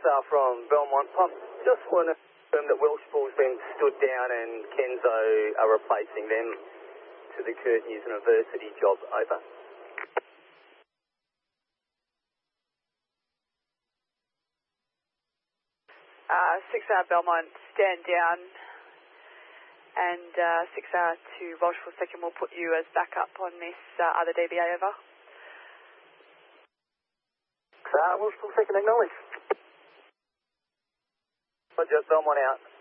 from Belmont. Just want to confirm that Welshpool's been stood down and Kenzo are replacing them to the Curtin University job. Over. 6R Belmont, stand down, and 6R to Welshpool second will put you as backup on this other DBA. Over. Welshpool second acknowledged. Roger, Belmont out.